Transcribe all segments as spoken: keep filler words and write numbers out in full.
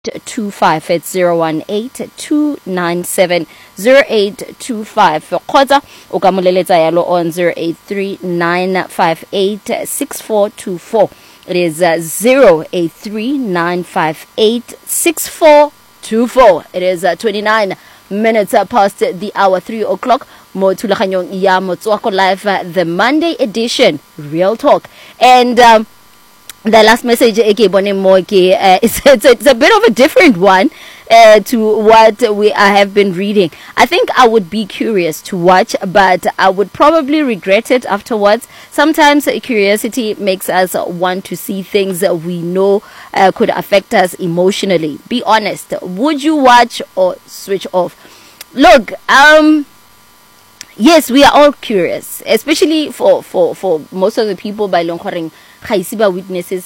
two five. It's zero one eight two nine seven zero eight two five. Kgotsa o ka moleletsa yalo on zero eight three nine five eight six four two four. It is uh, zero eight three nine five eight six four two four. It is uh, twenty-nine minutes uh, past the hour, three o'clock. Mo tulakanyong ya Motswako Live, uh, the Monday edition, Real Talk. And um, the last message uh, it's, it's, it's a bit of a different one uh, to what we I have been reading. I think I would be curious to watch, but I would probably regret it afterwards. Sometimes uh, curiosity makes us want to see things that we know uh, could affect us emotionally. Be honest. Would you watch or switch off? Look, um... yes, we are all curious, especially for, for, for most of the people by Longkoring Khaisiba witnesses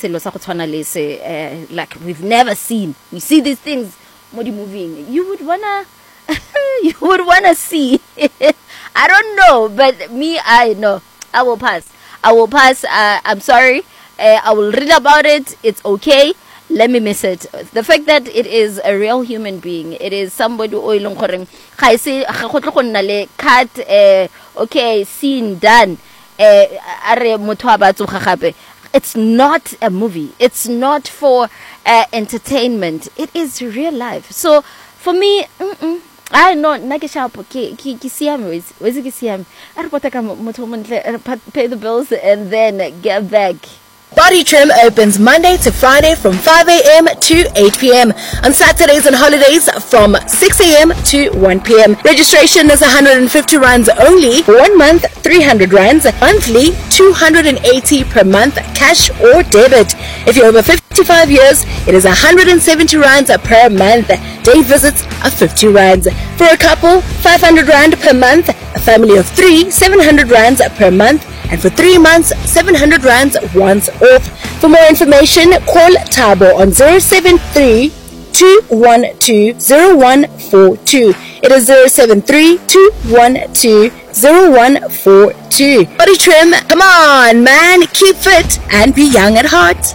uh, like we've never seen. We see these things moving. You would wanna you would wanna see. I don't know, but me, I know. I will pass. I will pass. Uh, I'm sorry. Uh, I will read about it. It's okay. Let me miss it. The fact that it is a real human being, it is somebody who ilong koreng ga se go tlo go nna le cut, eh okay, scene done, eh are motho a ba tsoga gape. It's not a movie. It's not for uh, entertainment. It is real life. So for me, mm-mm, I know na ke shapo ke ke ke siame wes wes ke siame a re potaka motho montle pay the bills and then get back. Body Trim opens Monday to Friday from five a.m. to eight p.m. On Saturdays and holidays from six a.m. to one p.m. Registration is one hundred fifty rands only. One month, three hundred rands. Monthly, two hundred eighty per month, cash or debit. If you're over fifty-five years, it is one hundred seventy rands per month. Day visits are fifty rands. For a couple, five hundred rand per month. A family of three, seven hundred rands per month. And for three months, seven hundred rands once off. For more information, call Tabo on zero seven three two one two zero one four two. It is zero seven three two one two zero one four two. Body Trim, come on, man, keep fit and be young at heart.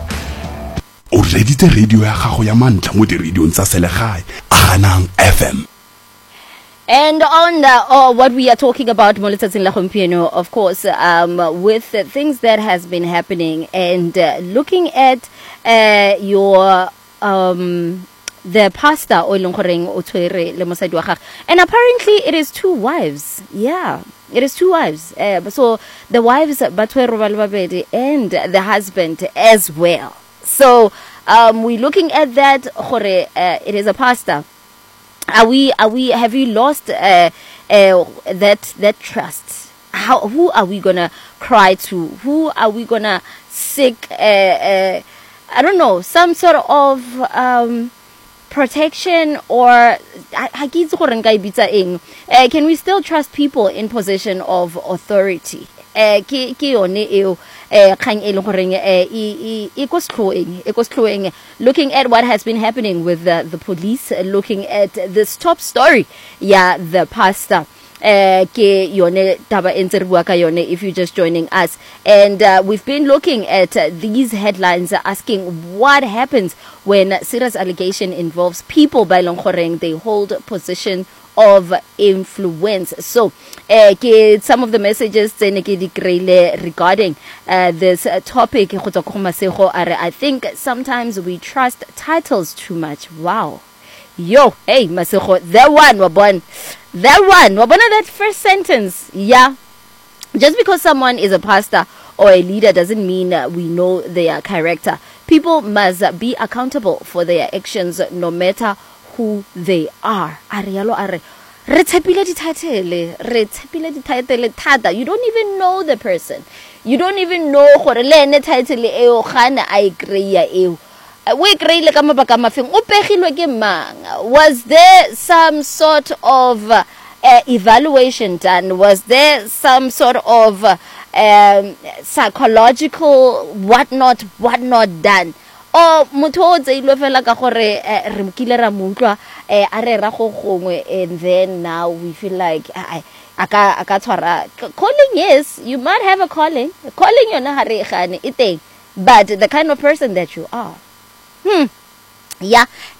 O redite radio ya gago ya mantla mo di radio tsa selegae Aganang F M. And on the, oh, what we are talking about, of course, um, with the things that has been happening and uh, looking at uh, your um, the pastor and apparently it is two wives. Yeah, it is two wives. Uh, so the wives and the husband as well. So um, we're looking at that. Uh, it is a pastor. Are we, are we, have you lost uh, uh, that that trust? How, who are we going to cry to? Who are we going to seek, uh, uh, I don't know, some sort of um, protection or, uh, can we still trust people in position of authority? Uh, looking at what has been happening with the, the police, looking at this top story, yeah, the pastor. Uh, if you're just joining us, and uh, we've been looking at uh, these headlines, uh, asking what happens when serious allegation involves people by Longkoreng. They hold position of influence. So uh, some of the messages regarding uh, this uh, topic, I think sometimes we trust titles too much. Wow. Yo, hey, Masiko, that one, Wabon. That one, Wabona, that first sentence. Yeah. Just because someone is a pastor or a leader doesn't mean uh, we know their character. People must uh, be accountable for their actions no matter who they are. Arialo are. You don't even know the person. You don't even know was there some sort of uh, evaluation done? Was there some sort of uh, um, psychological whatnot whatnot done? Or and then now we feel like I calling, yes, you might have a calling. Calling you na but the kind of person that you are. Hmm. ya